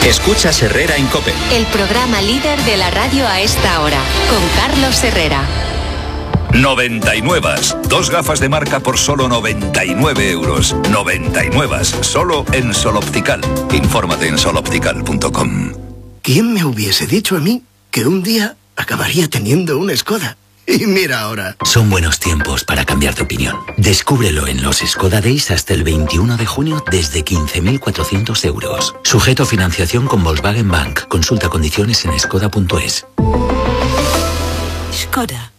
Escuchas Herrera en COPE. El programa líder de la radio a esta hora, con Carlos Herrera. 99. 2 gafas de marca por solo 99 euros. 99. Solo en Sol Optical. Infórmate en soloptical.com. ¿Quién me hubiese dicho a mí que un día acabaría teniendo una Skoda? Y mira ahora. Son buenos tiempos para cambiar de opinión. Descúbrelo en los Skoda Days hasta el 21 de junio desde 15.400 euros. Sujeto a financiación con Volkswagen Bank. Consulta condiciones en skoda.es. Skoda.